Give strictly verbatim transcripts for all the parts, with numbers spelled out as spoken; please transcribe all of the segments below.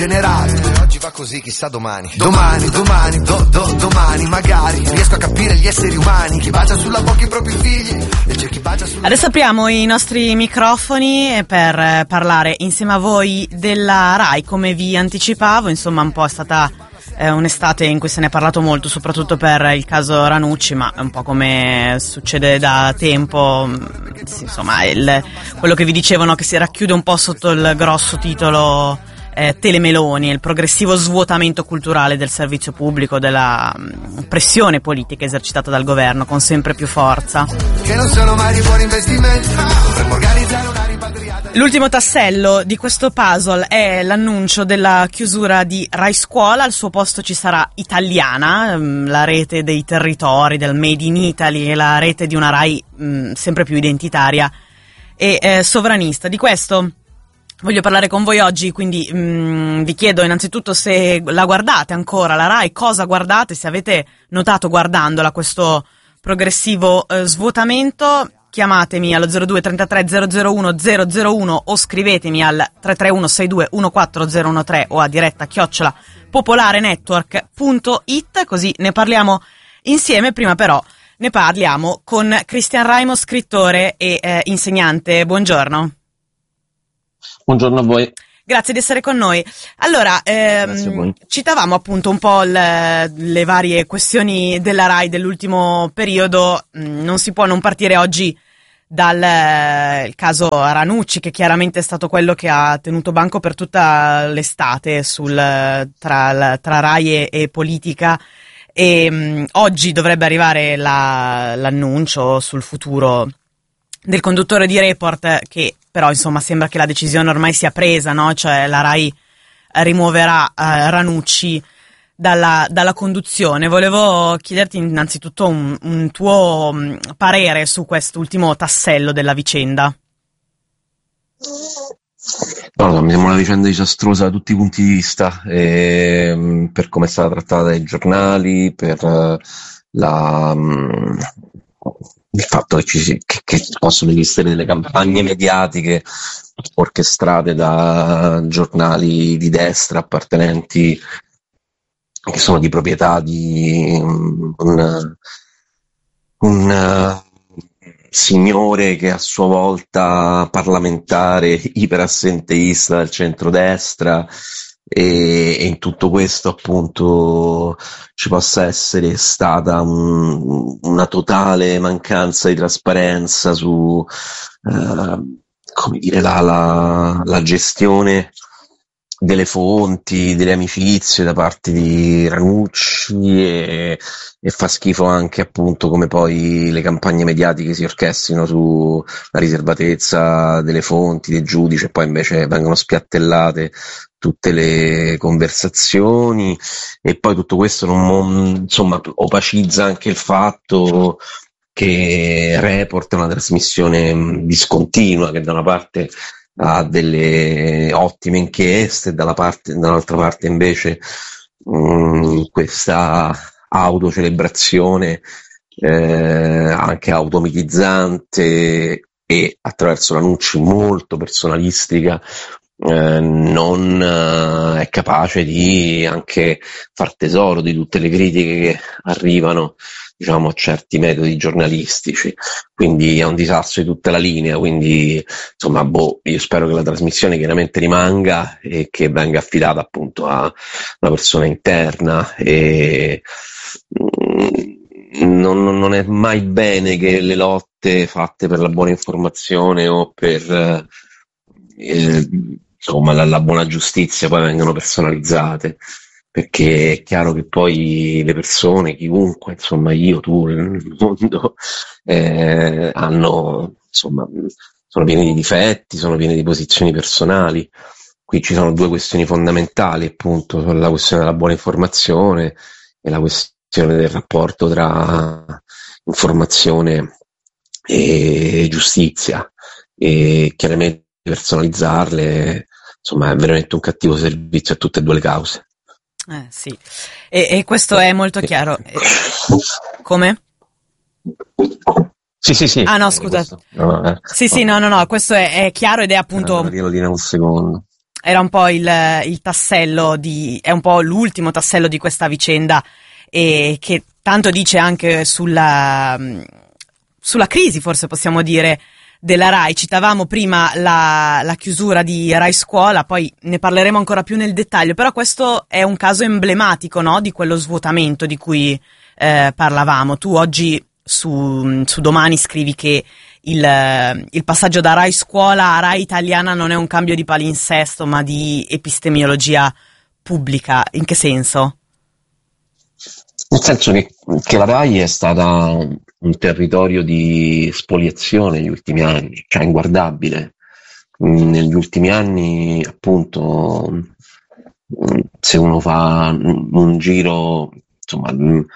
generale. Oggi va così, chissà domani. Domani, domani, do, do, domani magari riesco a capire gli esseri umani, chi bacia sulla bocca i propri figli e c'è chi bacia sulla... Adesso apriamo i nostri microfoni per parlare insieme a voi della Rai. Come vi anticipavo, insomma, un po' è stata eh, un'estate in cui se ne è parlato molto, soprattutto per il caso Ranucci, ma è un po' come succede da tempo. Sì, insomma, il, quello che vi dicevano che si racchiude un po' sotto il grosso titolo eh, Telemeloni, il progressivo svuotamento culturale del servizio pubblico, della mh, pressione politica esercitata dal governo con sempre più forza. Che non sono mai di buoni investimenti, dovremmo organizzare una rimpatriata. L'ultimo tassello di questo puzzle è l'annuncio della chiusura di Rai Scuola. Al suo posto ci sarà Italiana, mh, la rete dei territori, del Made in Italy, la rete di una Rai mh, sempre più identitaria e eh, sovranista. Di questo voglio parlare con voi oggi, quindi mh, vi chiedo innanzitutto se la guardate ancora la Rai, cosa guardate, se avete notato guardandola questo progressivo eh, svuotamento. Chiamatemi allo zero due trentatré zero zero uno zero zero uno o scrivetemi al tre tre uno sei due uno quattro zero uno tre o a diretta chiocciola popolarenetwork punto it, così ne parliamo insieme. Prima però ne parliamo con Cristian Raimo, scrittore e eh, insegnante. Buongiorno. Buongiorno a voi. Grazie di essere con noi. Allora, ehm, citavamo appunto un po' le, le varie questioni della Rai dell'ultimo periodo. Non si può non partire oggi dal eh, il caso Ranucci, che chiaramente è stato quello che ha tenuto banco per tutta l'estate sul, tra, tra Rai e, e politica. E mh, oggi dovrebbe arrivare la, l'annuncio sul futuro del conduttore di Report, che però insomma sembra che la decisione ormai sia presa, no? Cioè la Rai rimuoverà eh, Ranucci dalla, dalla conduzione. Volevo chiederti innanzitutto un, un tuo um, parere su quest'ultimo tassello della vicenda. No, mi sembra una vicenda disastrosa da tutti i punti di vista, eh, per come è stata trattata dai giornali, per uh, la... Um, il fatto che, ci, che, che possono esistere delle campagne mediatiche orchestrate da giornali di destra appartenenti, che sono di proprietà di un, un, un signore che a sua volta parlamentare iperassenteista del centrodestra, e, e in tutto questo appunto ci possa essere stata un, una totale mancanza di trasparenza su eh, come dire la, la, la gestione delle fonti, delle amicizie da parte di Ranucci, e, e fa schifo anche appunto come poi le campagne mediatiche si orchestrino sulla riservatezza delle fonti, dei giudici, e poi invece vengono spiattellate tutte le conversazioni. E poi tutto questo non, insomma, opacizza anche il fatto che Report è una trasmissione discontinua, che da una parte ha delle ottime inchieste, dalla parte, dall'altra parte invece mh, questa autocelebrazione eh, anche automitizzante e attraverso Ranucci molto personalistica eh, non eh, è capace di anche far tesoro di tutte le critiche che arrivano, diciamo, a certi metodi giornalistici. Quindi è un disastro di tutta la linea. Quindi insomma, boh, io spero che la trasmissione chiaramente rimanga e che venga affidata appunto a una persona interna, e non, non è mai bene che le lotte fatte per la buona informazione o per eh, insomma la, la buona giustizia poi vengano personalizzate, perché è chiaro che poi le persone, chiunque, insomma io, tu, il mondo, eh, hanno, insomma, sono pieni di difetti, sono pieni di posizioni personali. Qui ci sono due questioni fondamentali, appunto, la questione della buona informazione e la questione del rapporto tra informazione e giustizia, e chiaramente personalizzarle, insomma, è veramente un cattivo servizio a tutte e due le cause. Eh, sì, e, e questo è molto chiaro. Come? Sì, sì, sì. Ah, no, scusa. No, eh. Sì, sì, no, no, no, questo è, è chiaro ed è appunto... Devo dire un secondo. era un po' il, il tassello di, è un po' l'ultimo tassello di questa vicenda, e che tanto dice anche sulla, sulla crisi, forse possiamo dire, della Rai. Citavamo prima la, la chiusura di Rai Scuola, poi ne parleremo ancora più nel dettaglio, però questo è un caso emblematico, no? Di quello svuotamento di cui eh, parlavamo. Tu oggi su, su Domani scrivi che il, il passaggio da Rai Scuola a Rai Italiana non è un cambio di palinsesto, ma di epistemologia pubblica. In che senso? Nel senso che, che la Rai è stata un territorio di spoliazione negli ultimi anni, cioè inguardabile. Negli ultimi anni, appunto, se uno fa un giro, insomma,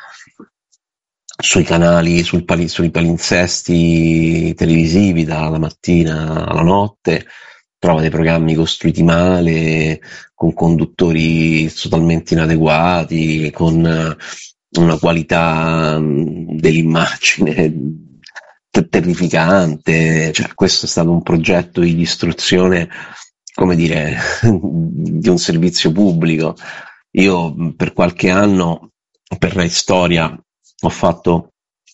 sui canali, sul pali- sui palinsesti televisivi dalla mattina alla notte, trova dei programmi costruiti male, con conduttori totalmente inadeguati, con una qualità dell'immagine ter- terrificante. Cioè, questo è stato un progetto di distruzione, come dire, di un servizio pubblico. Io per qualche anno, per Rai Storia, ho fatto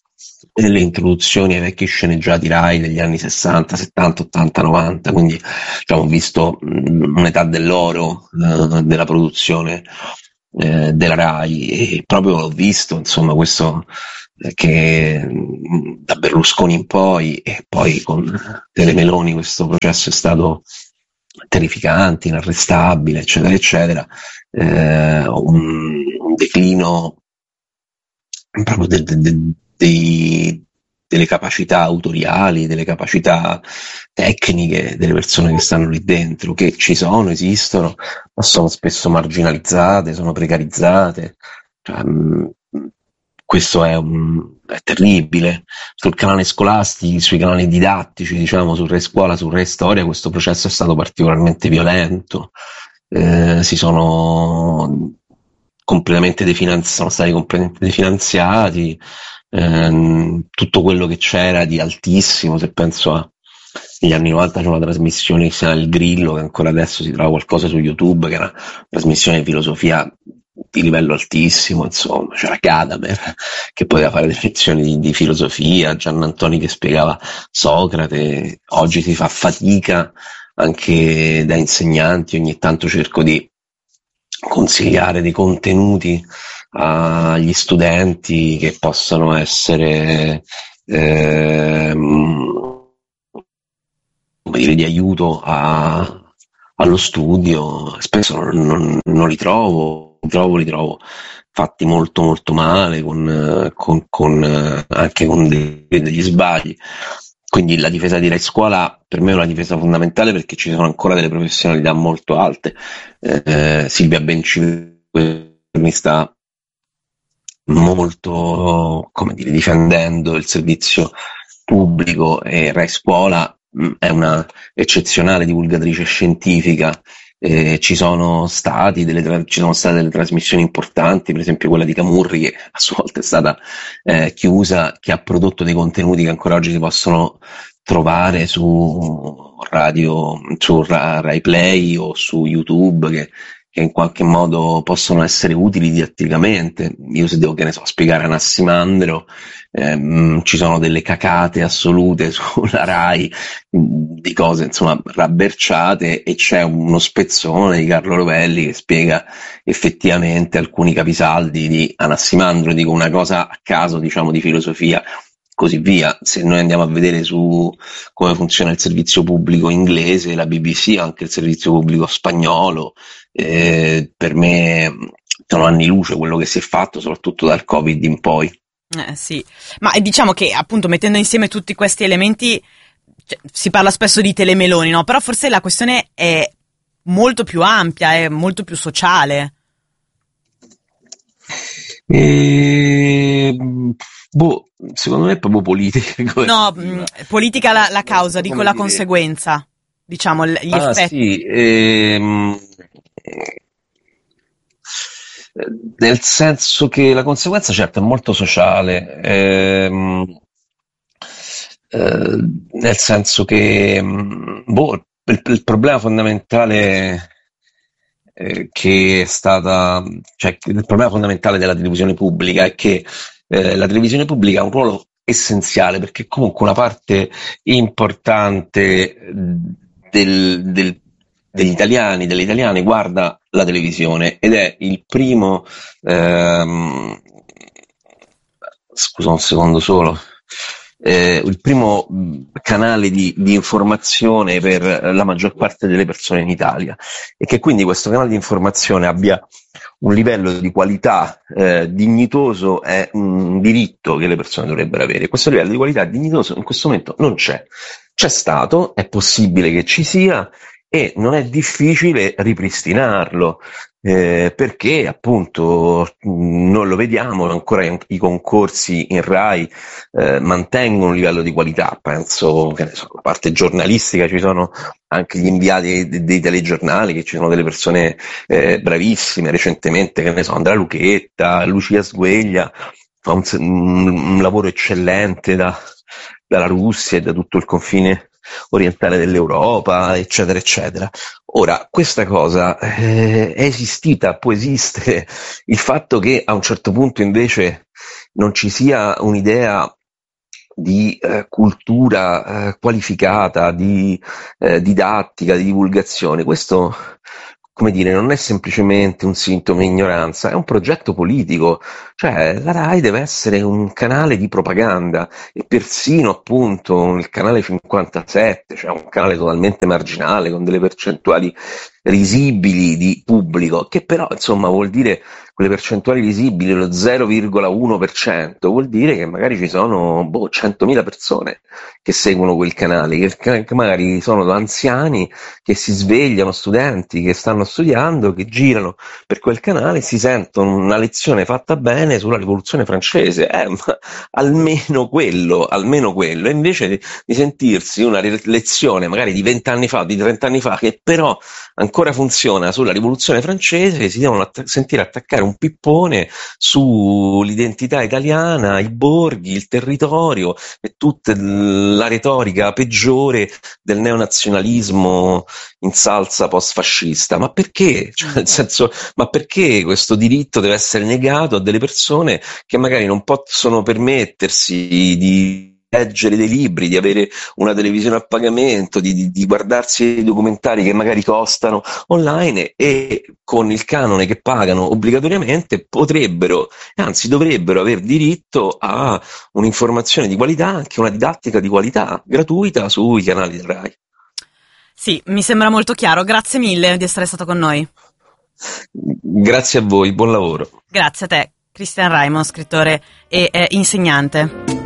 le introduzioni ai vecchi sceneggiati Rai degli anni sessanta, settanta, ottanta, novanta, quindi diciamo, ho visto mh, un'età dell'oro eh, della produzione eh, della Rai, e proprio l'ho visto, insomma, questo eh, che mh, da Berlusconi in poi, e poi con Tele Meloni, questo processo è stato terrificante, inarrestabile, eccetera, eccetera. Eh, un, un declino proprio de, de, de, dei, delle capacità autoriali, delle capacità tecniche delle persone che stanno lì dentro, che ci sono, esistono, ma sono spesso marginalizzate, sono precarizzate. Cioè, mh, questo è, un, è terribile. Sul canale scolastico, sui canali didattici, diciamo, su Rai Scuola, su Rai Storia, questo processo è stato particolarmente violento. Eh, si sono completamente definanzi- sono stati completamente definanziati, ehm, tutto quello che c'era di altissimo. Se penso a negli anni novanta, c'è una trasmissione che si chiama Il Grillo, che ancora adesso si trova qualcosa su YouTube, che era una trasmissione di filosofia di livello altissimo, insomma. C'era Gadamer che poteva fare delle lezioni di, di filosofia, Giannantoni che spiegava Socrate. Oggi si fa fatica anche da insegnanti, ogni tanto cerco di consigliare dei contenuti agli studenti che possano essere ehm, come dire, di aiuto a, allo studio. Spesso non, non, non li trovo, li trovo, li trovo fatti molto molto male, con, con, con anche con dei, degli sbagli. Quindi la difesa di Rai Scuola per me è una difesa fondamentale, perché ci sono ancora delle professionalità molto alte. Eh, Silvia Bencini mi sta molto, come dire, difendendo il servizio pubblico, e Rai Scuola mh, è una eccezionale divulgatrice scientifica. Eh, ci sono stati delle tra- ci sono state delle trasmissioni importanti, per esempio quella di Camurri, che a sua volta è stata eh, chiusa, che ha prodotto dei contenuti che ancora oggi si possono trovare su radio, su Ra- Rai Play o su YouTube, che, che in qualche modo possono essere utili didatticamente. Io, se devo, che ne so, spiegare Anassimandro, ehm, ci sono delle cacate assolute sulla Rai, di cose insomma rabberciate, e c'è uno spezzone di Carlo Rovelli che spiega effettivamente alcuni capisaldi di Anassimandro. Dico una cosa a caso, diciamo, di filosofia, così via. Se noi andiamo a vedere su come funziona il servizio pubblico inglese, la B B C, anche il servizio pubblico spagnolo, eh, per me sono anni luce quello che si è fatto, soprattutto dal Covid in poi. Eh, sì, ma diciamo che, appunto, mettendo insieme tutti questi elementi, cioè, si parla spesso di telemeloni, no? Però forse la questione è molto più ampia, è molto più sociale. E, boh, secondo me è proprio politica. No, mh, politica la, la causa, dico Come la dire? conseguenza, diciamo, l- gli Ah, effetti. sì, ehm, nel senso che la conseguenza, certo, è molto sociale, ehm, eh, nel senso che, mh, boh, il, il problema fondamentale eh, che è stata, cioè, il problema fondamentale della televisione pubblica è che eh, la televisione pubblica ha un ruolo essenziale, perché comunque una parte importante del, del, degli italiani, delle italiane guarda la televisione ed è il primo, ehm, scusa un secondo solo, eh, il primo canale di, di informazione per la maggior parte delle persone in Italia, e che quindi questo canale di informazione abbia un livello di qualità eh, dignitoso è un diritto che le persone dovrebbero avere. Questo livello di qualità dignitoso in questo momento non c'è. C'è stato, è possibile che ci sia e non è difficile ripristinarlo, eh, perché appunto non lo vediamo ancora, i concorsi in Rai eh, mantengono un livello di qualità. Penso che ne so, la parte giornalistica, ci sono anche gli inviati dei, dei telegiornali, che ci sono delle persone eh, bravissime. Recentemente, che ne so, Andrea Luchetta, Lucia Sgueglia fa un, un, un lavoro eccellente da, dalla Russia e da tutto il confine orientale dell'Europa, eccetera eccetera. Ora, questa cosa eh, è esistita, può esistere. Il fatto che a un certo punto invece non ci sia un'idea di eh, cultura eh, qualificata, di eh, didattica, di divulgazione, questo, come dire, non è semplicemente un sintomo di ignoranza, è un progetto politico. Cioè la Rai deve essere un canale di propaganda, e persino appunto il canale cinquantasette, cioè un canale totalmente marginale con delle percentuali risibili di pubblico, che però insomma vuol dire, quelle percentuali risibili, lo zero virgola uno per cento, vuol dire che magari ci sono boh, centomila persone che seguono quel canale, che, che magari sono anziani che si svegliano, studenti che stanno studiando, che girano per quel canale e si sentono una lezione fatta bene sulla rivoluzione francese. Eh, ma almeno quello, almeno quello, e invece di, di sentirsi una lezione magari di vent'anni fa, di trent'anni fa, che però ancora funziona sulla rivoluzione francese, si devono att- sentire attaccare un pippone sull'identità italiana, i borghi, il territorio e tutta la retorica peggiore del neonazionalismo in salsa post-fascista. Ma perché? Cioè, nel senso, ma perché questo diritto deve essere negato a delle persone che magari non possono permettersi di leggere dei libri, di avere una televisione a pagamento, di, di, di guardarsi i documentari che magari costano online, e con il canone che pagano obbligatoriamente potrebbero, anzi dovrebbero aver diritto a un'informazione di qualità, anche una didattica di qualità gratuita sui canali del Rai. Sì, mi sembra molto chiaro. Grazie mille di essere stato con noi. Grazie a voi, buon lavoro. Grazie a te, Cristian Raimond, scrittore e eh, insegnante.